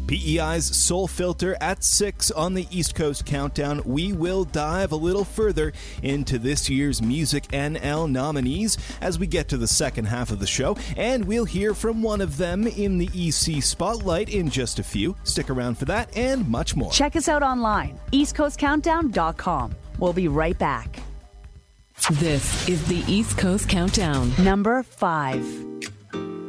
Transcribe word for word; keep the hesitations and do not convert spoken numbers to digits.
P E I's Soul Filter at six on the East Coast Countdown. We will dive a little further into this year's Music N L nominees as we get to the second half of the show, and we'll hear from one of them in the E C Spotlight in just a few. Stick around for that and much more. Check us out online, east coast countdown dot com. We'll be right back. This is the East Coast Countdown. Number five.